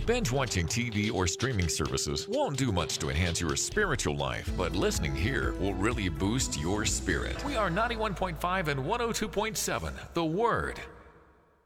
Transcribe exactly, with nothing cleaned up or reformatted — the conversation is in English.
Binge watching T V or streaming services won't do much to enhance your spiritual life, but listening here will really boost your spirit. We are ninety-one point five and one oh two point seven, The Word.